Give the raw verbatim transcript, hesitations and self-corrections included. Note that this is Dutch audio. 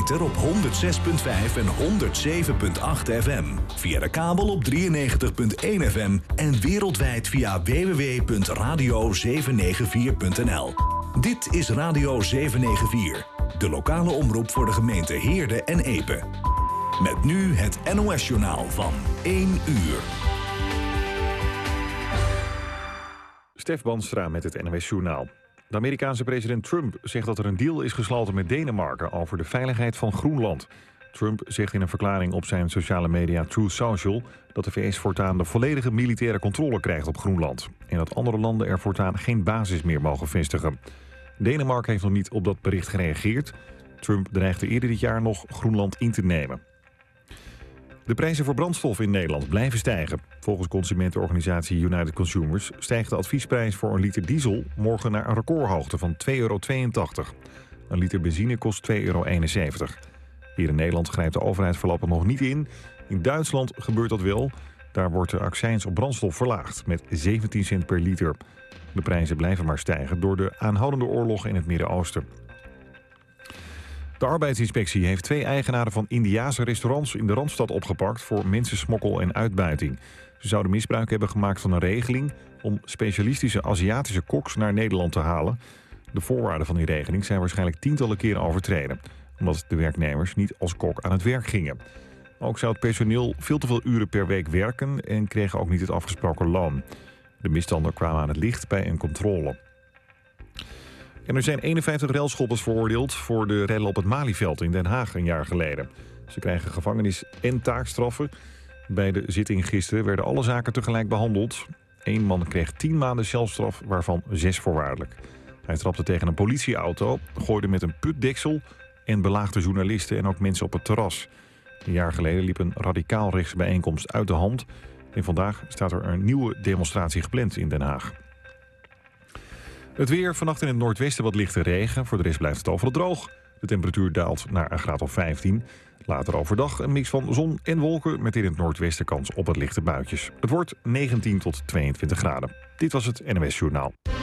ether op honderd zes komma vijf en honderd zeven komma acht F M. Via de kabel op drieënnegentig komma één F M en wereldwijd via w w w punt radio zeven negen vier punt n l. Dit is Radio zeven negen vier, de lokale omroep voor de gemeente Heerde en Epe. Met nu het N O S-journaal van één uur. Stef Banstra met het N O S-journaal. De Amerikaanse president Trump zegt dat er een deal is gesloten met Denemarken over de veiligheid van Groenland. Trump zegt in een verklaring op zijn sociale media Truth Social dat de V S voortaan de volledige militaire controle krijgt op Groenland en dat andere landen er voortaan geen basis meer mogen vestigen. Denemarken heeft nog niet op dat bericht gereageerd. Trump dreigde eerder dit jaar nog Groenland in te nemen. De prijzen voor brandstof in Nederland blijven stijgen. Volgens consumentenorganisatie United Consumers stijgt de adviesprijs voor een liter diesel morgen naar een recordhoogte van twee euro tweeëntachtig. Een liter benzine kost twee euro eenenzeventig. Hier in Nederland grijpt de overheid voorlopig nog niet in. In Duitsland gebeurt dat wel. Daar wordt de accijns op brandstof verlaagd met zeventien cent per liter. De prijzen blijven maar stijgen door de aanhoudende oorlog in het Midden-Oosten. De arbeidsinspectie heeft twee eigenaren van Indiase restaurants in de Randstad opgepakt voor mensensmokkel en uitbuiting. Ze zouden misbruik hebben gemaakt van een regeling om specialistische Aziatische koks naar Nederland te halen. De voorwaarden van die regeling zijn waarschijnlijk tientallen keren overtreden, omdat de werknemers niet als kok aan het werk gingen. Ook zou het personeel veel te veel uren per week werken en kregen ook niet het afgesproken loon. De misstanden kwamen aan het licht bij een controle. En er zijn eenenvijftig railschoppers veroordeeld voor de rellen op het Malieveld in Den Haag een jaar geleden. Ze krijgen gevangenis- en taakstraffen. Bij de zitting gisteren werden alle zaken tegelijk behandeld. Eén man kreeg tien maanden celstraf, waarvan zes voorwaardelijk. Hij trapte tegen een politieauto, gooide met een putdeksel en belaagde journalisten en ook mensen op het terras. Een jaar geleden liep een radicaal rechtse bijeenkomst uit de hand. En vandaag staat er een nieuwe demonstratie gepland in Den Haag. Het weer, vannacht in het noordwesten wat lichte regen. Voor de rest blijft het overal droog. De temperatuur daalt naar een graad of vijftien. Later overdag een mix van zon en wolken met in het noordwesten kans op wat lichte buitjes. Het wordt negentien tot tweeëntwintig graden. Dit was het N O S Journaal.